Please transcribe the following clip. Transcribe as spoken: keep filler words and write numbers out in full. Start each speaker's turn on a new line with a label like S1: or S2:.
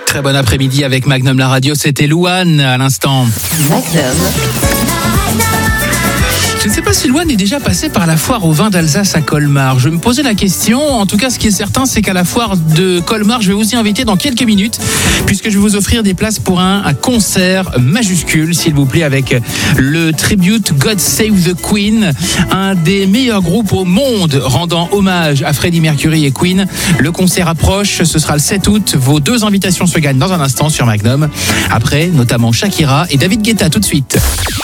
S1: Très bon après-midi avec Magnum la radio, c'était Louane à l'instant.
S2: Magnum.
S1: Je ne sais pas si Louane est déjà passé par la foire au vin d'Alsace à Colmar. Je me posais la question. En tout cas, ce qui est certain, c'est qu'à la foire de Colmar, je vais vous y inviter dans quelques minutes, puisque je vais vous offrir des places pour un, un concert majuscule, s'il vous plaît, avec le tribute God Save the Queen, un des meilleurs groupes au monde rendant hommage à Freddie Mercury et Queen. Le concert approche, ce sera le sept août. Vos deux invitations se gagnent dans un instant sur Magnum. Après, notamment Shakira et David Guetta, tout de suite.